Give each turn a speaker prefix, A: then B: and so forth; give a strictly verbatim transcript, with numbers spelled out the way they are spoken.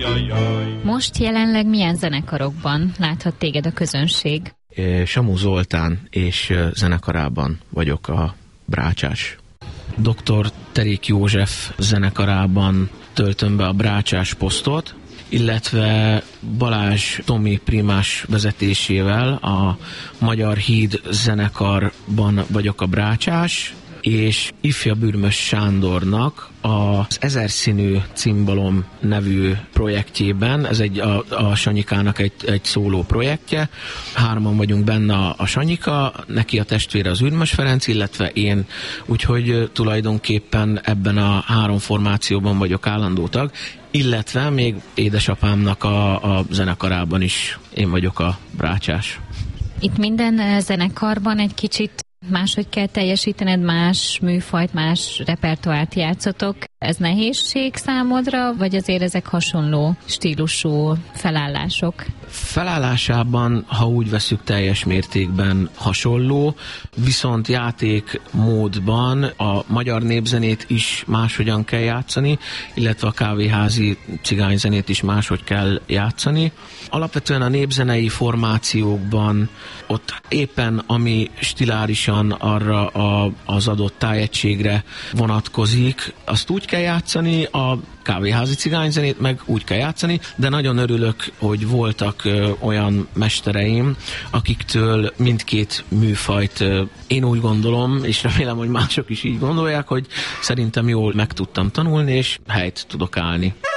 A: Most jelenleg milyen zenekarokban láthat téged a közönség?
B: Samu Zoltán és zenekarában vagyok, a Brácsás. doktor Terék József zenekarában töltöm be a Brácsás posztot, illetve Balázs Tomi primás vezetésével a Magyar Híd zenekarban vagyok a Brácsás, és Ifja Bürmös Sándornak az Ezerszínű cimbalom nevű projektjében, ez egy a, a Sanyikának egy, egy szóló projektje, hárman vagyunk benne a, a Sanyika, neki a testvére az Ürmös Ferenc, illetve én, úgyhogy tulajdonképpen ebben a három formációban vagyok állandó tag, illetve még édesapámnak a, a zenekarában is én vagyok a Brácsás.
A: Itt minden zenekarban egy kicsit máshogy kell teljesítened, más műfajt, más repertoárt játszotok. Ez nehézség számodra, vagy azért ezek hasonló stílusú felállások?
B: Felállásában, ha úgy veszük, teljes mértékben hasonló, viszont játékmódban a magyar népzenét is máshogyan kell játszani, illetve a kávéházi cigányzenét is máshogy kell játszani. Alapvetően a népzenei formációkban ott éppen ami stilárisan arra a, az adott tájegységre vonatkozik, azt úgy kell játszani, a kávéházi cigányzenét meg úgy kell játszani, de nagyon örülök, hogy voltak ö, olyan mestereim, akiktől mindkét műfajt ö, én úgy gondolom, és remélem, hogy mások is így gondolják, hogy szerintem jól meg tudtam tanulni, és helyt tudok állni.